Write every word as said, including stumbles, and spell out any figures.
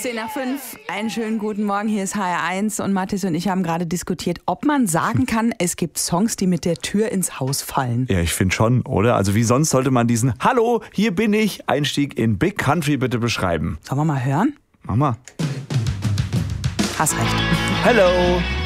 zehn nach fünf, einen schönen guten Morgen, hier ist H R eins und Mathis und ich haben gerade diskutiert, ob man sagen kann, es gibt Songs, die mit der Tür ins Haus fallen. Ja, ich finde schon, oder? Also wie sonst sollte man diesen Hallo, hier bin ich Einstieg in Big Country bitte beschreiben? Sollen wir mal hören? Mach mal. Hast recht. Hello.